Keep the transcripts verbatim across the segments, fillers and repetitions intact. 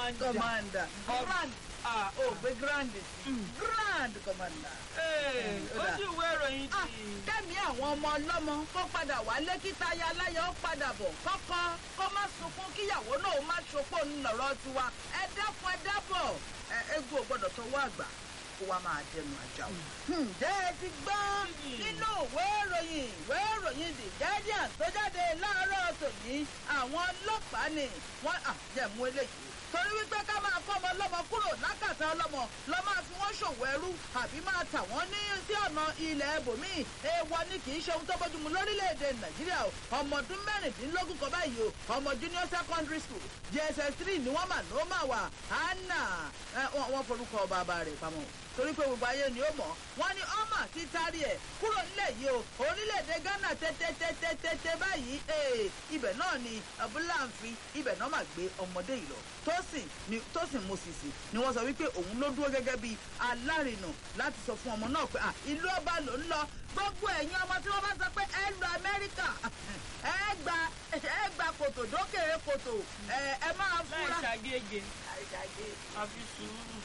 commander. commander grand ah o gbé grand sí grand commander. ojú ìwé ìròyìn ti. kẹ́mi àwọn ọmọ ọlọ́mọ kó padà wálé kí táyà aláyọ̀ ó padà bọ̀ kọ́kọ́ kó má sunkún kíyàwó náà ó má ṣopó ńlọrọ̀ tiwa ẹ dákun ẹ dábọ̀ ẹ egbò gbọ́dọ̀ tọwọ́ àgbà kó wa máa dẹnu àjà o. ǹjẹ́ ẹ ti gbọ́ nínú ìwé ìròyìn ìwé ìròyìn The Guardian tó jáde láàárọ̀ tòní àwọn ọlọ́pàá ni wọ́n àjẹmú eléyìí torí wípé ká máa kọ́ ọmọ ọlọ́mọ kúrò lákàtà ọlọ́mọ lọ́ máa fi wọ́n ṣòwò ẹrú àbí máa tà wọ́n ní sí ọ̀nà ilẹ̀ ẹbòmíì èèwọ̀ ni kì í ṣe ohun tó bójúmu lórílẹ̀‐èdè nàìjíríà o ọmọ ọdún mẹ́rìndínlógún kan báyìí o ọmọ junior secondary school J S S three ni wọ́n mà ló mà wà hannah wọ́n forúkọ bàbá rẹ̀ pamọ́ torí pé gbogbo ayé ni ó mọ̀ wọ́n ní ọmọ ti taari ẹ̀ kúrò nílẹ̀ yìí o orílẹ̀-èdè Ghana tẹ́tẹ́tẹ́tẹ́tẹ́ báyìí ibẹ̀ náà ni abúláǹfi ibẹ̀ náà mà gbé ọmọdé yìí lọ tósìn ni tósìn mosisi ni wọ́n sọ wípé òun ló dúró gẹ́gẹ́ bíi alárinà láti sọ fún ọmọ náà pé ìlú ọba ló ń lọ gbogbo ẹ̀yin ọmọ tí wọ́n bá sọ pé ẹ lọ Amẹ́ríkà ẹ gba ẹ gba kòtò dókèrè kòtò ẹ máa fúra. láì ṣàgége àfi sùúrù.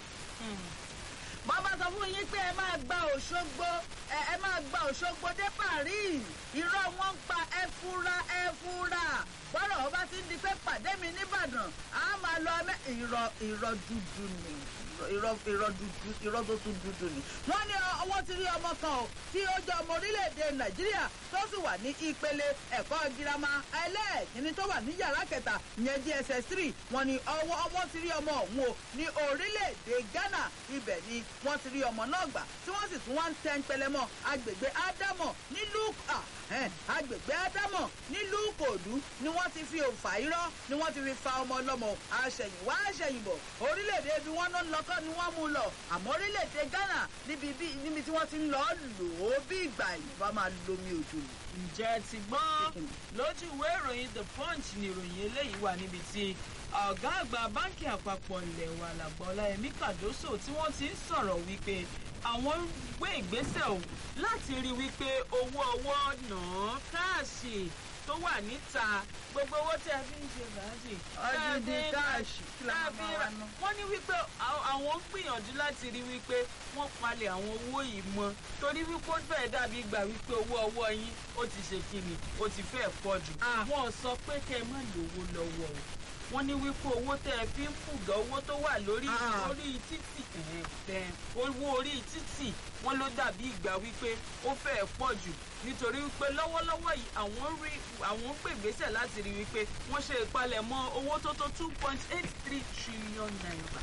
bàbá sọ fún yín pé ẹ máa gba Òṣogbo ẹ máa gba Òṣogbo dé Paris irọ́ wọn ń pa ẹ fúra ẹ fúra bọ́rọ̀ ọba ti ń di pé pàdé mi nìbàdàn á máa lọ irọ́ irọ́ dúdú ni irọ́ irọ́ dúdú irọ́ tó tún dúdú ni. wọ́n ní ọwọ́ ti rí ọmọ kan o tí ó jẹ́ ọmọ orílẹ̀-èdè Nàìjíríà tó sì wà ní ìpele ẹ̀kọ́ girama ẹlẹ́ẹ̀kínní tó wà ní yàrá kẹta ìyẹn J S S three wọ́n ní ọwọ́ ọwọ́ ti rí ọmọ ọ̀hún o ní orílẹ̀-èdè Ghana ibẹ̀ ni wọ́n ti rí ọmọ náà gbà tí wọ́n sì tún wá ń tẹ́ ń pẹlẹmọ́ agbègbè Ádámọ̀ nílùú agbègbè Ádámọ̀ nílùú Kòdú ni wọ́n ti fi òǹfà irọ́ ni wọ́n ti fi fa ọmọ ọlọ́mọ àṣẹ̀yìnwá àṣẹ̀yìnbọ̀ orílẹ̀-èdè bí wọ́n náà ń lọ kọ́ ni wọ́n mú lọ àmọ́ orílẹ̀-èdè Ghana níbi níbi tí wọ́n ti ń lọ lò ó bí ìgbà ìbá máa lomi òjò. ǹjẹ́ ti gbọ́n lójú ìwé ìròyìn The Punch ni ìròyìn eléyìí wà níbi tí ọ̀gá àgbà báńkì àpapọ̀ ilẹ̀ wa Làgbọ́lá Ẹ̀mí Kàdóso tí wọ́n ti ń sọ̀rọ̀ wípé àwọn gbé ìgbésẹ̀ o láti rí wípé owó ọwọ́ náà káàṣì tó wà níta gbogbo owó tí a fi ń ṣe báàjì. ọdún di káàṣì kí la máa wá ná. wọ́n ní wípé àwọn ń gbìyànjú láti rí wípé wọ́n palẹ̀ àwọn owó yìí mọ́ torí wípé ó fẹ́ẹ́ dàbí gbà wípé owó ọwọ́ yín ó ti ṣe kíni ó ti fẹ́ẹ́ pọ̀ jù. wọ́n sọ pé kẹ́ ẹ má lówó lọ́wọ́ o wọ́n ní wípé owó tẹ́ ẹ fi ń fùgà owó tó wà lórí orí títì owó orí títì wọ́n ló dàbí ìgbà wípé ó fẹ́ẹ́ pọ̀ jù nítorí wípé lọ́wọ́lọ́wọ́ yìí àwọn rí àwọn gbègbésẹ̀ láti rí wípé wọ́n ṣe ìpalẹ̀mọ́ owó tó tó two point eight three trillion naira.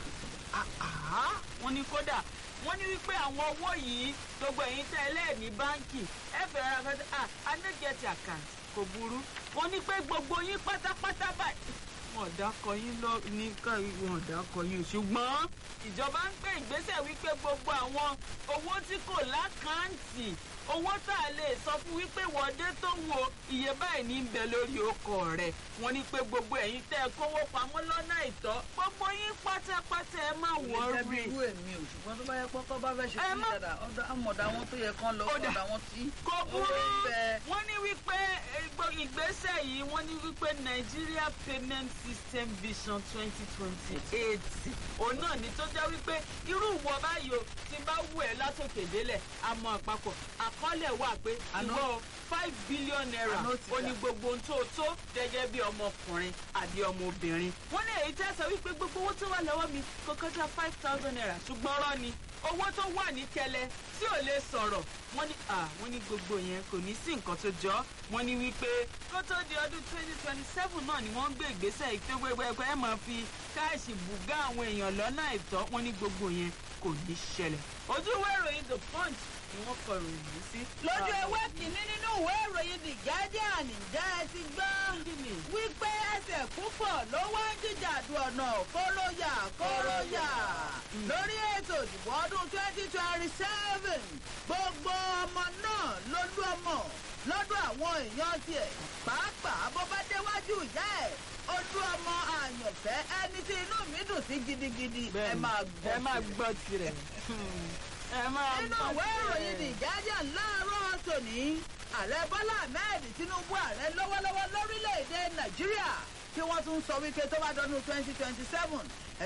wọ́n ní kódà wọ́n ní wípé àwọn owó yìí gbogbo ẹ̀yin tẹ́ ẹ lẹ́ẹ̀ ní báńkì ẹ fẹ́ẹ́ ra fẹ́ẹ́ ah I no get account kò burú wọ́n ní pé gbogbo yín pátápátá báyìí wọn dákọ yín lọ ní wọn dákọ yín ṣùgbọ́n ìjọba ń gbé ìgbésẹ̀ wípé gbogbo àwọn owó tí kò lákàǹtì owó tá a lè sọ fún wípé wọ́dé tó wo iye báyìí ní bẹ lórí ọkọ̀ rẹ̀ wọ́n ní pé gbogbo ẹ̀yin tẹ́ ẹ kówó pamọ́ lọ́nà àìtọ́ gbogbo yín pátápátá ẹ má wọ́ọ̀rì. ìjẹ́bi irú èmi ò ṣùgbọ́n tó bá yẹ kọ́kọ́ bá fẹ́ ṣe sí dáadáa ọ̀dọ̀ àmọ̀dá wọn tó yẹ kán lọ ọ̀dọ̀ àwọn tí. kò burú wọ́n ní wípé ìgbésẹ̀ yìí wọ́n ní wípé Nigeria Payment System Vision twenty twenty eight òun náà ní tó jẹ́ wípé irú ìwọ báyìí o ti bá wù ẹ́ látòkè délẹ̀ àmọ́ àpapọ̀ àkọọ́lẹ̀ wà pé ìwọ five billion naira ó ní gbogbo ohun tó tó gẹ́gẹ́ bí ọmọkùnrin àbí ọmọbìnrin. wọ́n ní èyí tẹ́ sọ wípé gbogbo owó tó wà lọ́wọ́ mi kò kọjá five thousand naira ṣùgbọ́n rọ́ ni owó tó wà ní kẹlẹ tí ò lè sọ̀rọ̀ wọ́n ní à wọ́n ní gbogbo yẹn kò ní sí nǹkan tó jọ wọ́n ní wípé kó tó di ọdún twenty twenty seven náà ni wọ́n ń gbé ìgbésẹ̀ ìpéwéwẹ́pẹ́ ẹ̀ máa fi káàṣì bùgá àwọn èèyàn lọ́nà àìtọ́ wọ́n ní gbogbo yẹn kò ní ṣẹlẹ̀. ojú ìwé ìròyìn The Punch ni wọ́n kọ ìròyìn yìí sí. lójú ewé kìíní nínú ìwé ìròyìn The Guardian ǹjẹ́ ẹ ti gbọ́ wípé ẹsẹ̀ púpọ̀ ló wá ń jìjàdù ọ̀nà kóróyà kóróyà lórí ètò ìdìbò ọdún twenty twenty seven gbogbo ọmọ náà lójú ọmọ lọ́dọ̀ àwọn èèyàn tiẹ̀ pàápàá bó bá déwájú ìyá ẹ̀ ojú ọmọ àyànfẹ́ ẹni tí inú mi dùn sí gidigidi ẹ máa gbọ́ ẹ máa gbọ́ tirẹ̀ ẹ máa gbọ́ tirẹ̀. nínú ìwé ìròyìn The Guardian láàárọ̀ tòní ààrẹ Bọ́lá Ahmed Tinubu ààrẹ lọ́wọ́lọ́wọ́ lórílẹ̀‐èdè Nàìjíríà tí wọ́n tún sọ wípé tó bá dọ́dún twenty twenty seven